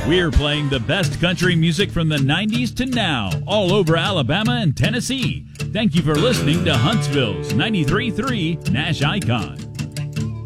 We're playing the best country music from the 90s to now, all over Alabama and Tennessee. Thank you for listening to Huntsville's 93.3 Nash Icon.